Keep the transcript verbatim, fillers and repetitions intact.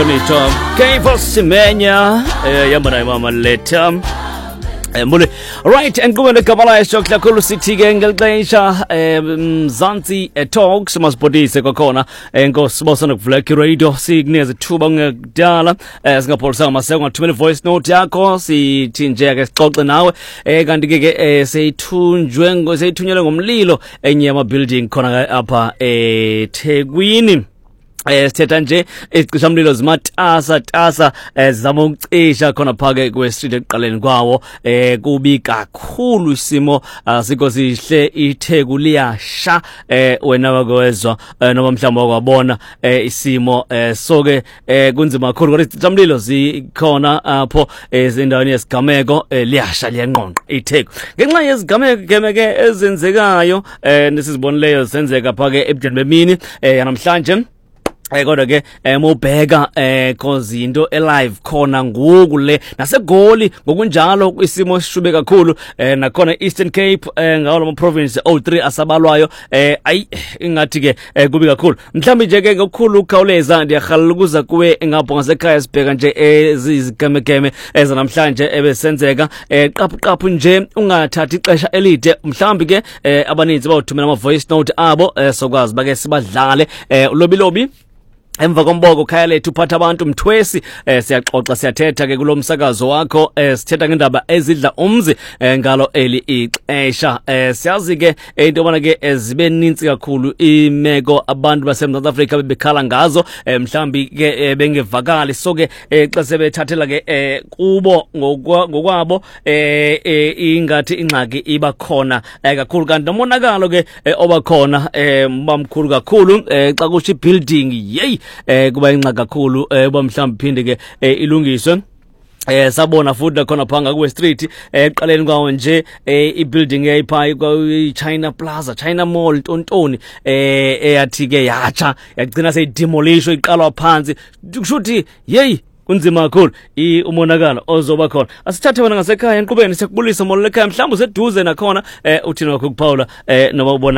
Mito Kaifa Simenya Yamba na mama leta Mbule right and go the Kabala Shokla Kulu City Gengel Glaisha Zanzi Talks Maspodi Sekokona and go Smoson of Fleck Radio Signia the Tubang Dala as Singapore Sama Second twenty voice note Yako si Tinjag Scotland now Gandige say Tun Juengo say Tunyalum Lilo and Yama building Kona Apa a Teguini. Eh setanje iqishamlilo zimatasa tasa zamocisha khona phake kwe street eqaleni kwawo eh kubi kakhulu isimo asiko sihle itheku liyasha eh wena bakwezwa noma mhlamba kwabona eh isimo eh soke eh kunzima kakhulu kodwa iqishamlilo zikhona apho ezindaweni yesigameko liyasha liyanqonqa itheku ngenxa yezigameko gemeke ezenzekayo eh nesizibonileyo senzeka phake ebujeni bemini eh yanamhlanje Eh kodwa ke mobheka eh cause into alive khona ngoku le nasegoli ngokunjalo isimo sishube kakhulu eh nakhona Eastern Cape eh ngawo lo province oh three asabalwayo eh ayi ingathi ke kubi kakhulu mhlambi nje ke ngokukhulu ukhawuleza ndiyahalela ukuza kuwe ngapho ngasekhaya sibheka nje ezigemegeme ezanamhlanje ebesenzeka eh qaphu qaphu nje ungathathi ixesha elide mhlambi ke abaninzi bawuthumela ama voice note abo sokwazi bake sibadlale eh ulobilobi emva komboko khaya lethu uphatha abantu mthwesi eh siyaxoxa siyathetha ke kulomsakazo wakho eh sithetha ngendaba ezidla umzi eh, ngalo eli ixesha eh siyazi ke into bona ke ezibe ninzi kakhulu imeko abantu baseMzantsi Afrika bebekhala ngazo eh, mhlambi ke eh, bengevakali so ke eh, xa sebethathela ke eh, kubo ngokwabo eh, eh ingathi ingxaki iba khona eh, kakhulu kanti nomonakalo ke eh, oba khona eh, bamkhulu kakhulu eh, xa kusho building yey eh kuba inxa kakhulu eh bamhlamba phinde ke ilungiswe eh sabona futhi khona phanga ku street eh eqaleni kwawo nje eh ibuilding eyipha kwa China Plaza China Mall Tontoni eh eyathi ke yacha yagcina seyidemolishwa iqalwa phansi kushuthi hey kunzima kakhulu umonakalo ozoba khona asithathe wena ngasekhaya enqubeni sekubulisa molelo ekhaya mhlawumbe useduze nakhona eh uthina wakho kuPaula eh noma ubona